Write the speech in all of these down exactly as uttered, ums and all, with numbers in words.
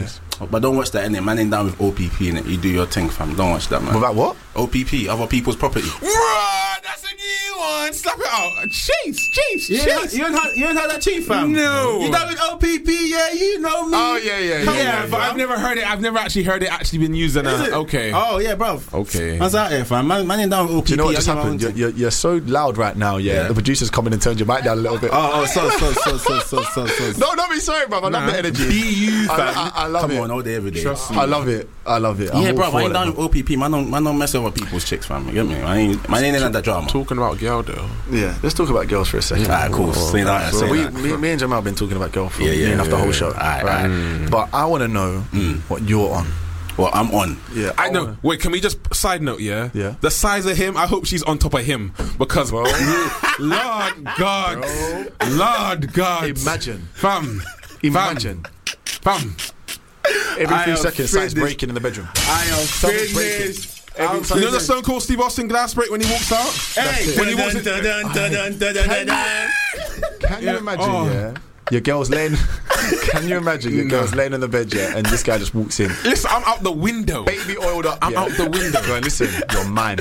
Yes. But don't watch that, innit? Man ain't down with O P P, innit? You do your thing, fam. Don't watch that, man. What about what? O P P, other people's property. What? That's a new one. Slap it out. Chase, chase, You chase. ain't, you, ain't had, you ain't had that chief, fam? No. You done with O P P, yeah, you know me. Oh, yeah, yeah, Come yeah. Yeah, on, but fam. I've never heard it. I've never actually heard it actually been used in a. Is it? Okay. Oh, yeah, bruv. Okay. Man's out here, fam. Man, man ain't down with O P P. Do you know what just I give my happened? own You're, thing. you're, you're so loud right now, yeah. Yeah. The producer's come in and turned your mic down a little bit. Oh, oh, so, so, so, so, so, so, so. No, don't be sorry, bro. I love the energy. Be you, I, fam. I, I love Come it. on, all day, every day. Trust me. I love it. I love it. I'm Yeah, all bro, for I ain't it, down man. with O P P. Man don't, man don't mess over people's chicks, fam. You get me? Man ain't, man ain't in that drama. Talking about girl though. Yeah, let's talk about girls for a second. Alright, cool. Say that. So Say we, that. me, me and Jamal have been talking about girl for Yeah, yeah, enough the yeah, whole yeah. show. Alright, right? alright. But I want to know what you're on. Well, I'm on. Yeah, I know. Wait, can we just side note? Yeah. Yeah. The size of him. I hope she's on top of him because, Lord God, Lord God, Imagine, fam, imagine. fam. Every I few am seconds, something's finished. breaking in the bedroom. I am Something's breaking. finished. Every I'm time- You know the finished. Stone Cold Steve Austin glass break when he walks out. Hey, When he walks in- dun, dun, dun, dun, dun, dun, dun, dun. Can you Yeah, imagine? oh. Yeah, your girl's laying. Can you imagine your girl's laying on the bed, yeah, and this guy just walks in, Listen, I'm out the window. baby oiled up. I'm yeah. out the window. Going, listen, you're mine.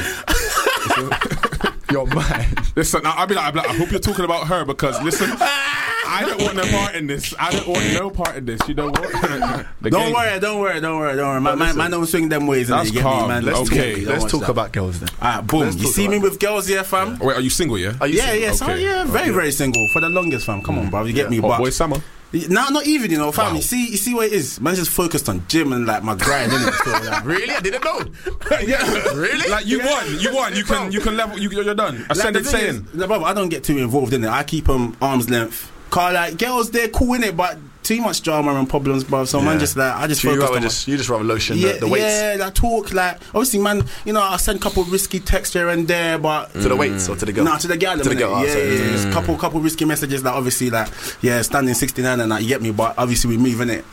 You're mine. Listen, I'll be like, I'll be like, I hope you're talking about her because listen, I don't want no part in this. I don't want no part in this. You know what? The Don't game- worry, don't worry, don't worry, don't worry. Man, man, listen. man don't swing them ways. innit? That's You get calm. me, man. Let's Let's okay, talk, Let's watch talk that. about girls then. Alright, boom. Let's You talk see me about with girls here, fam? Wait, are you single? Yeah. Are you Yeah, single? yeah, so, Okay. yeah, very, very single for the longest, fam. Come on, bro, you get me. Hot But boy summer. nah, not even, you know, fam. Wow. You see, you see what it is. Man's just focused on gym and like my grind, innit? So, like, Really? I didn't know. Yeah, Really? Like you Yeah. won, you won. You can, you can level. You, you're done. Like, Ascended the thing saying. is, no, brother, I don't get too involved in it. I keep them arm's length. Cause like girls, they're cool in it, but too much drama and problems, bro. So man, Yeah. just like I just So you focus rather on my- just you just rather lotion yeah, the, the weights yeah, like talk like obviously, man. You know, I send a couple risky texts here and there, but to the weights or to the girl. Nah, to the girl, To the innit? girl, oh, yeah, sorry. yeah, yeah. Just a couple, couple risky messages that obviously like, yeah, standing sixty-nine and that, you get me. But obviously we moving it.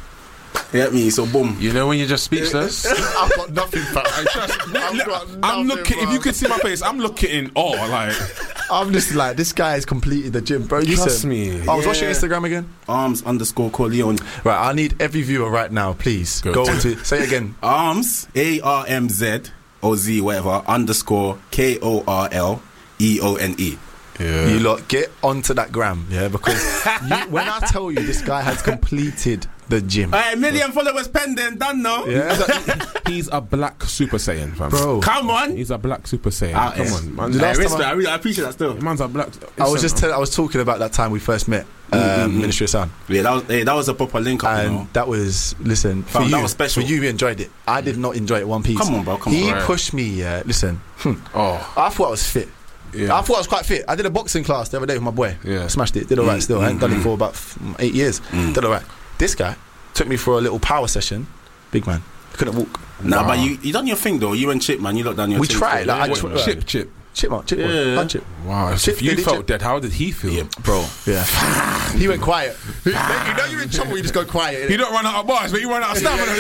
You get me? So boom. You know when you're just speechless. I've got nothing, fam. I trust- I've got I'm nothing, looking. If bro. you could see my face, I'm looking in awe. Like, I'm just like, this guy has completed the gym, bro. You Trust said, me. Oh, what's your Yeah. Instagram again? Arms underscore Corleone. Right, I need every viewer right now, please. Go. Go on to say it again. Arms A R M Z or Z whatever underscore K O R L E O N E. yeah. You lot get onto that gram, yeah, because you, when I tell you this guy has completed the gym, Hey, million followers pending, done now. yeah, He's a black Super Saiyan, fam. bro. Come on. He's a black Super Saiyan. Ah, Come yeah. on, man. The Hey, last time respect, I- I, really, I appreciate that still. Man's a black. I was just Listen, tell, I was talking about that time we first met, um, Mm-hmm. Ministry of Sound, Yeah, that was hey, that was a proper link up. You know? and that was listen for Fam, you. that was special. For you, you enjoyed it. I did not enjoy it one piece. Come on, bro, come he on. Right. pushed me. Yeah, listen. Hmm. Oh, I thought I was fit. yeah. I thought I was quite fit. I did a boxing class the other day with my boy. Yeah. Smashed it. Did alright Mm, still. I hadn't mm, done it mm. for about f- eight years. Mm. Did alright. This guy took me for a little power session. Big man. Couldn't walk. Nah, Wow. but you you done your thing though. You and Chip, man. You lot done your We thing. tried, so, like, I yeah. just- Wait, chip, chip. Chipmunk, chipmunk, Yeah. yeah. chip. Wow. Chip, If you did he felt chip? dead, how did he feel? Yeah, bro. Yeah. He went quiet. You know you're in trouble. You just go quiet. He don't run out of bars, but you run out of stamina.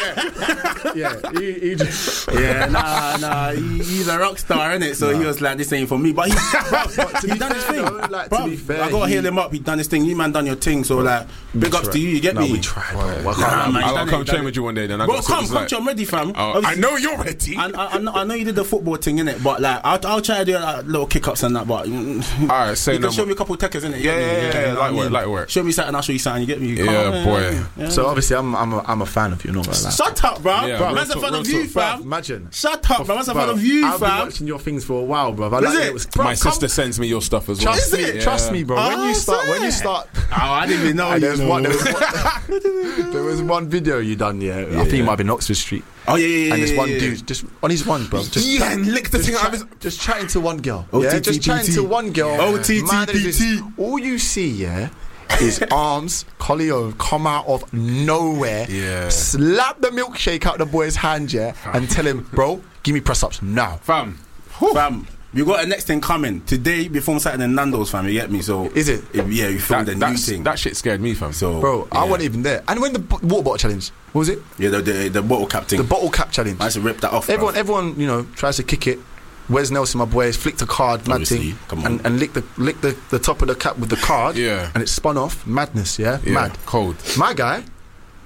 yeah. He, he just. Yeah, nah, nah. He, he's a rock star, innit? So he was like, this ain't for me. But he, bro, to he be done his fair, thing. though, like, to bro, be fair, I gotta he- heal him up. He done his thing. You man done your thing. So like, big ups to you. You get No, me? we tried. Bro. Nah, Well, I can't- man, I'll done come it, train done with you one day. Then I Bro, got to see what come, it's come, like. to I'm ready, fam. Oh, I Obviously- know you're ready. And I, I, know, I know you did the football thing, innit? But like, I'll, I'll try to do like, little kick ups and that. But mm, Alright, say you no can show more. me a couple techers, innit? You Yeah, get me? yeah, yeah, You yeah, know what light I work, mean? light work. Show me something, I'll show you something. You get me? Come Yeah, on, boy. yeah. So obviously, I'm I'm a, I'm a fan of you. Not gonna lie. Shut up, bro. Yeah, bro real man's a talk, fan real of you, talk. fam. Imagine. Shut up, bro. Man's a fan Bro, of you, I've been fam. watching your things for a while, bro. I Is like it? it was. Bro, My come- sister sends me your stuff as well. Trust Is me, it? trust me, bro. when Oh, you start, when you sick. start, Oh, I didn't even know. and you there's know. one, there was one, there was one video you done, yeah. I think it might have been Oxford Street, Oh yeah, yeah, yeah. and this yeah, one yeah. dude just on his one, bro. Just Yeah, and lick the just, thing out of chat- his. just chatting to one girl. O T T yeah, just chatting P T. to one girl. O T T Man, there's this- P T. All you see, yeah, is arms, Corleone come out of nowhere, Yeah. slap the milkshake out the boy's hand, yeah, and tell him, bro, give me press ups now. Fam. Fam, we got a next thing coming today. Before Saturday in Nando's, fam. You get me? So Is it? If, yeah, you filmed That, a new that's- thing. that shit scared me, fam. so, Bro, I yeah. wasn't even there. And when the b- water bottle challenge, what was it? Yeah, the, the the bottle cap thing. The bottle cap challenge. I had to rip that off. Everyone, bruv. everyone, you know, tries to kick it. Wes Nelson, my boy, flicked a card, mad Obviously, thing, come on. and, and licked the licked the, the top of the cap with the card, Yeah. and it spun off. Madness, yeah, Yeah, mad. cold. My guy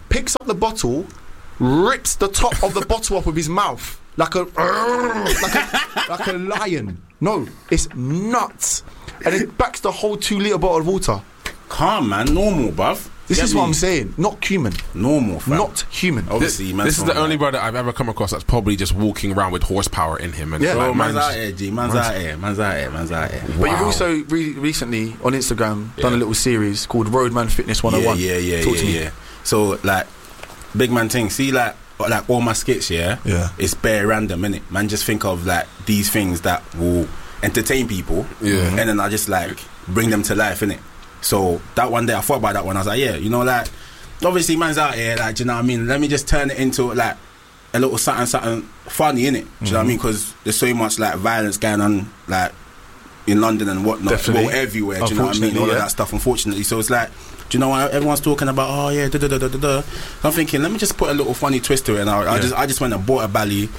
picks up the bottle, rips the top of the bottle off with his mouth like a like a, like a lion. No, it's nuts. And it backs the whole two litre bottle of water. Calm, man. Normal, bruv. This Get is me? what I'm saying. Not human. Normal, fam. Not human. Obviously, man. This is the only brother I've ever come across that's probably just walking around with horsepower in him. And Yeah. like, Oh, man's man's- out here, G. Man's out here. Man's out here. Man's out here. But you've Wow. also re- recently on Instagram done Yeah. a little series called Roadman Fitness one oh one. Yeah, yeah, yeah, Talk yeah, to me. yeah. So, like, big man thing. See, like, like all my skits, yeah? Yeah. It's bare random, innit? Man, just think of, like, these things that will entertain people. Yeah. And then I just, like, bring them to life, innit? So, that one day, I thought about that one. I was like, yeah, you know, like, obviously, man's out here, like, do you know what I mean? Let me just turn it into, like, a little something, something funny, innit? Do you know what I mean? Because there's so much, like, violence going on, like, in London and whatnot. Definitely. Well, everywhere, do you know what I mean? Unfortunately, All of yeah. that stuff, unfortunately. So, it's like, do you know what? Everyone's talking about, oh, yeah, da da da da da da. I'm thinking, let me just put a little funny twist to it. And I, I, Yeah. just, I just went and bought a bally.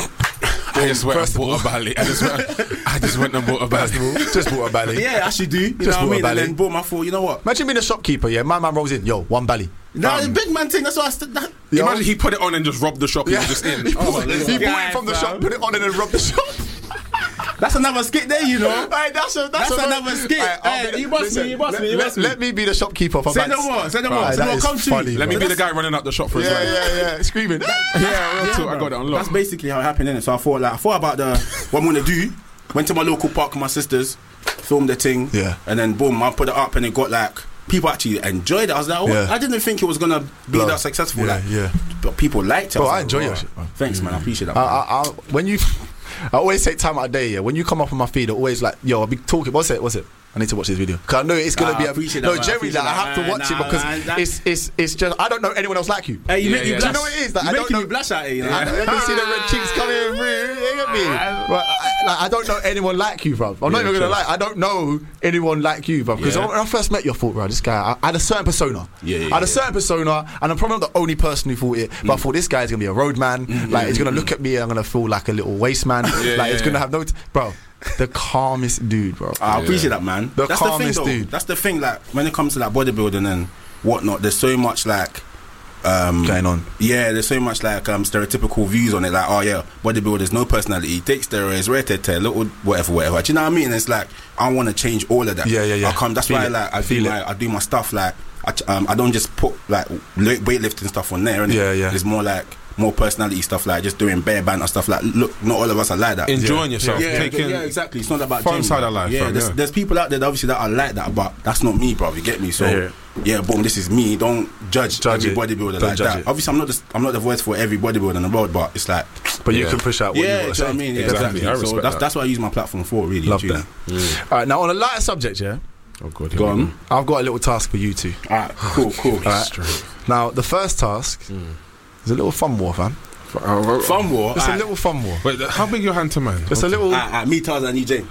I just went and First of bought a bally. I just went, I just went and bought a First of bally. all, just bought a bally. Yeah, I actually do. You Just know what I bought a mean? And bally. then boom, I thought, you know what? Imagine being a shopkeeper, yeah. My man rolls in, yo, one bally. Nah, Um, the big man thing, that's what I said. That, Yo. Imagine he put it on and just robbed the shop. He was just in. he Oh, bought, my he Lord. bought Yeah, it from the fam. shop, put it on and then robbed the shop. that's another skit there, you know? Hey, that's a, that's, That's a, another skit. Hey, I'll Hey, be- you must listen, me, you must let, me, you let- must me. let me be the shopkeeper for Say Banks. no more, say no more. Right, Say that no more, is come to funny, you. Let me bro. be the guy running out the shop for his Yeah, life. yeah, yeah, screaming. Yeah, real talk. I got it on lock. That's basically how it happened, innit? So I thought, like, I thought about the what I'm gonna do. Went to my local park with my sisters, filmed the thing, Yeah. and then boom, I put it up, and it got like people actually enjoyed it. I was like, oh, Yeah. I didn't think it was gonna be Blow. that successful. Yeah, like, yeah. but people liked it. Bro, was I like, enjoy your wow. shit, man. Thanks, man. I appreciate that. I, man. I, I, when you, I always take time out of day. Yeah, when you come up on my feed, I always like, yo, I'll be talking. What's it? What's it? I need to watch this video because I know it's gonna Ah, be I a appreciate no. that, man. I Generally, like, I appreciate have to that, watch man. it because Nah, that- it's it's it's just I don't know anyone else like you. Hey, you Yeah, make me yeah, blush. Do you know what it is? Like, you I making don't me know- blush out here. You know? I don't see the red cheeks coming through. You get me? But I, like, I don't know anyone like you, bro. I'm not Yeah, even gonna true. lie. I don't know anyone like you, bro. Because Yeah. when I first met you, I thought, bro, this guy, I, I had a certain persona. Yeah, yeah, I had a yeah. certain persona, and I'm probably not the only person who thought it. But I thought this guy's gonna be a roadman. Like he's gonna look at me, and I'm gonna feel like a little waste man. Yeah, like yeah, he's gonna yeah. have no, t- bro. The calmest dude, bro. I Yeah. appreciate that, man. The That's the thing, calmest though. dude. That's the thing. Like when it comes to like bodybuilding and whatnot, there's so much like. Um, Going on. Yeah, there's so much like um, stereotypical views on it. Like, oh yeah, bodybuilders no personality, take steroids, rare tete, little whatever, whatever. Do you know what I mean? It's like I want to change all of that. Yeah, yeah, yeah. I come. That's Feel why it. like I Feel do it. my I do my stuff like I, ch- um, I don't just put like le- weightlifting stuff on there. Innit? Yeah, yeah. It's more like more personality stuff, like just doing bare banter stuff. Like, look, not all of us are like that. Enjoying Yeah. yourself. Yeah, Taking, yeah, exactly. It's not about fun gym, side bro. of life, Yeah, fam, there's, yeah. there's people out there that obviously that are like that, but that's not me, bro. You get me? So Yeah, yeah, boom, this is me. Don't judge, Judge every it. bodybuilder Don't like judge that. it. Obviously, I'm not the, I'm not the voice for every bodybuilder on the road, but it's like But you Yeah. can push out what yeah, you want do to you know what I say. mean? Yeah, Exactly. exactly. I So respect that's that. that's what I use my platform for, really. Love truly. that. All right, now on a lighter subject, yeah, Oh god. Go on. I've got a little task for you two. All right, cool, cool. All right. Now the first task is a little fun war, fam. Fun war. It's a Alright. little fun war. Wait, how big your hand to man? It's a little. Alright, alright, me, Tarzan, and you, Jane.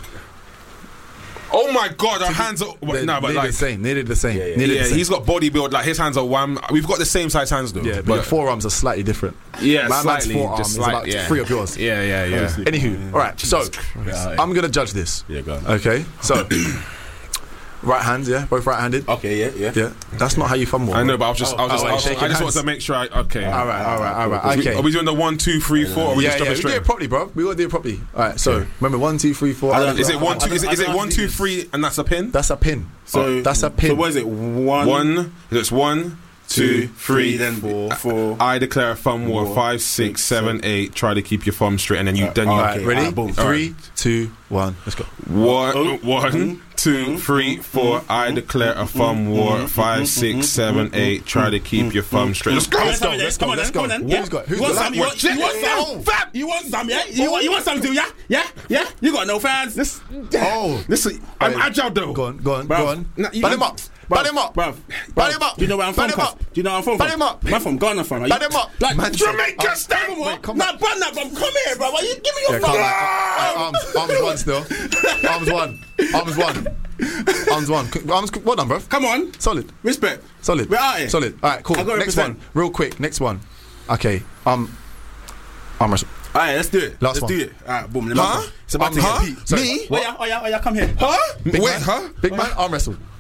Oh my god, our hands are. They're Wait, no, but nearly like. the same. Nearly the same. Yeah, yeah. Nearly Yeah, the same. he's got body build. Like his hands are wham. We've got the same size hands though. Yeah, but, your forearms are slightly different. yeah, My man's slightly. forearm just is slight- about yeah. three of yours. Yeah, yeah, yeah. Honestly. Anywho, all right. So Yeah, I'm gonna judge this. yeah, go on. Okay. So right hands, yeah, both right-handed. Okay, yeah, yeah. Yeah, that's not how you fun war. I know, but I was just, I was Oh, just, oh, I, was, shaking I just hands. wanted to make sure. I, okay. All right, all right, all Are right. we- Okay. Are we doing the one, two, three, four? Or are we Yeah, just yeah, jumping we do straight? it properly, bro. We gotta do it properly. All right. So Okay. remember, one, two, three, four. I don't- Is it I one, don't- two? Is it, I is it don't one, do two, this. three, and that's a pin? That's a pin. So that's a pin. So what is it? One, One. It's one, two, three. then four, four. I declare a thumb war. Four, Five, six, seven, eight. Try to keep your thumb straight, and then you, then you. All right, Okay, ready? alright, boom. Three, two, one. Let's go. One, Oh. one, two, three, four. I declare a thumb war. Five, six, seven, eight. Try to keep your thumb straight. Let's go. Let's go, let's go, let's go. Who's got- who's you want got some? that You one? want, you want some? Fam, you want some? Yeah, you want you want some too? Yeah, yeah, yeah. You got no fans. This, Oh, Listen, I'm Wait. agile though. go on, go on, Bruv. go on. Nah, you- Ban him up. Ban him up. bruv. Ban him up. Do you know where I'm from? Ban him cuz? up. Do you know where I'm from? Ban cuz? him up. I'm from Ghana, fam. Are Ban you- him up. Like Man, Jamaica uh, style. wait, come Nah, ban that, fam. Come here, bro. You give me your Yeah, come phone. on. Alright, arms, arms one still. Arms one. Arms one. Arms one. Arms. Well done, bro. Come on. Solid. Respect. Solid. We're out here. Solid. All right, cool. I gotta Next represent. one. Real quick. Next one. Okay. Um. Arm wrestle. All right, let's do it. Last let's one. do it. All right, boom. Let Huh? me It's about Um, to huh? get peak. Me? Oh yeah, oh yeah, oh yeah. Come here. Huh? Big Wait, man, huh? Big man. Arm wrestle.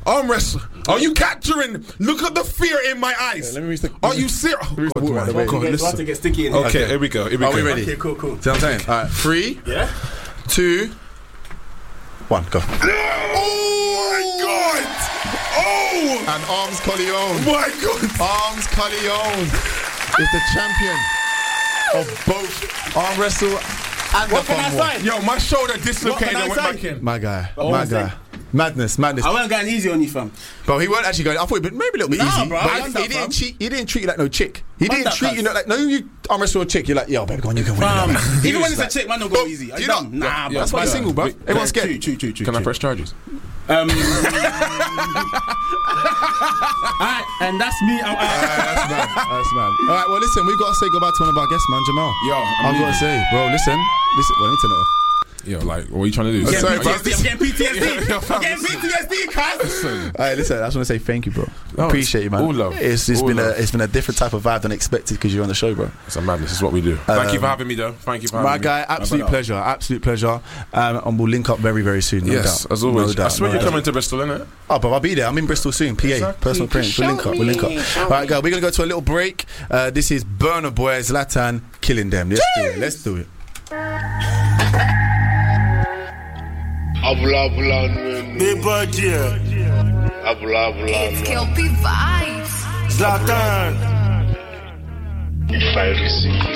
Arm wrestle. Are you capturing? Look at the fear in my eyes. let me reach the- Are you serious? Oh, God, the oh, water. God, Wait, God, Get, listen. to get sticky in here. Okay, here we go. Here we Are go. we ready? Okay, cool, cool. See what I'm saying? All right, three, Yeah? two, one, go. Oh my God! Oh And Arms Corleone. my God! Arms Corleone is the champion of both arm wrestle and What the can I fun war. say? Yo, my shoulder dislocated What can I and went say? back in. My guy, What my was guy. it? Madness, madness. I wasn't going easy on you, fam. But he weren't actually going. I thought he'd been maybe a little bit Nah, easy. bro, I but he, done that, he didn't fam. cheat. He didn't treat you like no chick. He Done didn't that, treat you cuz. know, like no. You arm wrestle a chick. You're like, yo, baby, go on, you go. Win, Fam, you go. even He when was it's a like- chick, man, don't go Oh, easy. Are do you you dumb? not? Nah, Yeah, bro. That's why he's yeah. single, bro. Wait, Everyone's True, scared. true, true, true. Can I true. press charges? Um, Alright, and that's me. I'm, uh, That's mad. That's mad. All right, well, listen, we've got to say goodbye to one of our guests, man, Jamal. Yo, I'm I've got leaving. to say, bro, listen, listen. Well, let me turn it off. Yo, like, what are you trying to do? I'm sorry, I'm bro. getting P T S D. Yeah, yeah, I'm getting P T S D, cuz. All right, listen. I just want to say thank you, bro. No, Appreciate you, man. all love. It's, it's All been love. a it's been a different type of vibe than expected because you're on the show, bro. It's a madness. It's what we do. Thank you for having me, though. Thank you for having My me. guy, absolute brother. pleasure, absolute pleasure. Um, and we'll link up very, very soon. No Yes, doubt. as always. No doubt, I swear no you're doubt. coming to Bristol, innit? Oh, but I'll be there. I'm in Bristol soon. P A, Exactly. personal appearance. We'll link up. We'll link up. All right, guys, we're gonna go to a little break. Uh, this is Burner Boy, Zlatan, killing them. Let's do it. Let's do it. Habla, habla, Big budget, habla, habla, It's Kelpie Vibes. Zlatan. If I receive